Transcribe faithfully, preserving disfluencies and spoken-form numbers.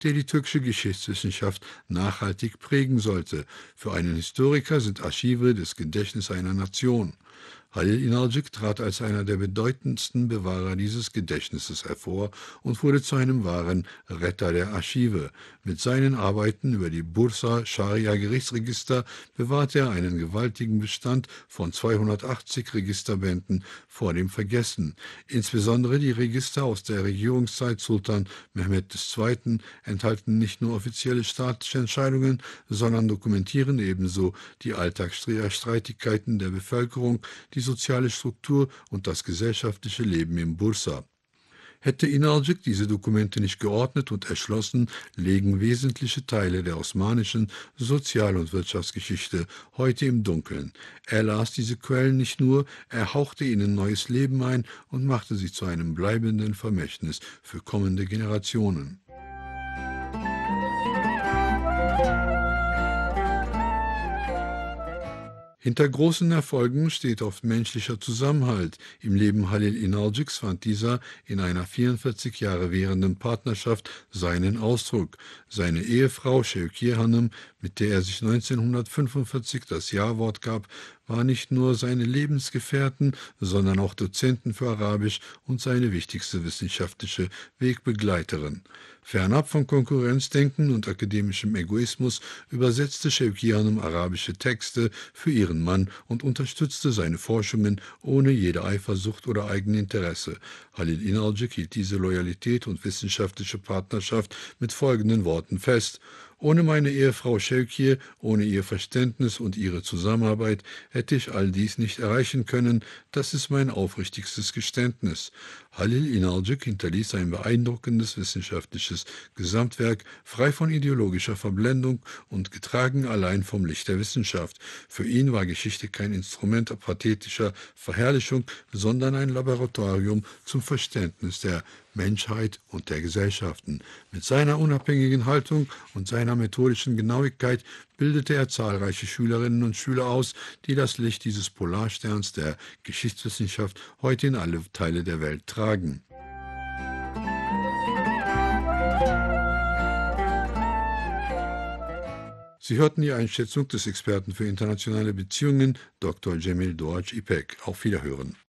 der die türkische Geschichtswissenschaft nachhaltig prägen sollte. Für einen Historiker sind Archive das Gedächtnis einer Nation. Halil İnalcık trat als einer der bedeutendsten Bewahrer dieses Gedächtnisses hervor und wurde zu einem wahren Retter der Archive. Mit seinen Arbeiten über die Bursa-Scharia-Gerichtsregister bewahrte er einen gewaltigen Bestand von zweihundertachtzig Registerbänden vor dem Vergessen. Insbesondere die Register aus der Regierungszeit Sultan Mehmed der Zweite. enthalten nicht nur offizielle staatliche Entscheidungen, sondern dokumentieren ebenso die Alltagsstreitigkeiten der Bevölkerung, die soziale Struktur und das gesellschaftliche Leben im Bursa. Hätte İnalcık diese Dokumente nicht geordnet und erschlossen, lägen wesentliche Teile der osmanischen Sozial- und Wirtschaftsgeschichte heute im Dunkeln. Er las diese Quellen nicht nur, er hauchte ihnen neues Leben ein und machte sie zu einem bleibenden Vermächtnis für kommende Generationen. Hinter großen Erfolgen steht oft menschlicher Zusammenhalt. Im Leben Halil İnalcıks fand dieser in einer vierundvierzig Jahre währenden Partnerschaft seinen Ausdruck. Seine Ehefrau Şevkiye Hanım, mit der er sich neunzehnhundertfünfundvierzig das Ja-Wort gab, war nicht nur seine Lebensgefährtin, sondern auch Dozentin für Arabisch und seine wichtigste wissenschaftliche Wegbegleiterin. Fernab von Konkurrenzdenken und akademischem Egoismus übersetzte Şevkiye Hanım arabische Texte für ihren Mann und unterstützte seine Forschungen ohne jede Eifersucht oder Eigeninteresse. Halil İnalcık hielt diese Loyalität und wissenschaftliche Partnerschaft mit folgenden Worten fest: Ohne meine Ehefrau Şevkiye, ohne ihr Verständnis und ihre Zusammenarbeit hätte ich all dies nicht erreichen können. Das ist mein aufrichtigstes Geständnis. Halil İnalcık hinterließ ein beeindruckendes wissenschaftliches Gesamtwerk, frei von ideologischer Verblendung und getragen allein vom Licht der Wissenschaft. Für ihn war Geschichte kein Instrument pathetischer Verherrlichung, sondern ein Laboratorium zum Verständnis der Menschheit und der Gesellschaften. Mit seiner unabhängigen Haltung und seiner methodischen Genauigkeit bildete er zahlreiche Schülerinnen und Schüler aus, die das Licht dieses Polarsterns der Geschichtswissenschaft heute in alle Teile der Welt tragen. Sie hörten die Einschätzung des Experten für internationale Beziehungen, Doktor Cemil Doğaç İpek. Auf Wiederhören.